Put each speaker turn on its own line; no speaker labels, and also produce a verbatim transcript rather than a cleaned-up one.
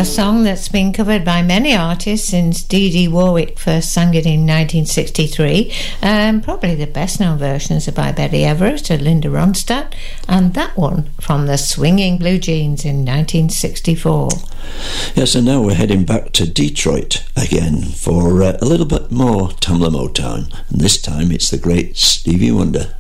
song that's been covered by many artists since Dee Dee Warwick first sang it in nineteen sixty-three. Um, probably the best known versions are by Betty Everett and Linda Ronstadt, and that one from the Swinging Blue Jeans in nineteen sixty-four.
Yes, and now we're heading back to Detroit again for uh, a little bit more Tamla Motown, and this time it's the great Stevie Wonder.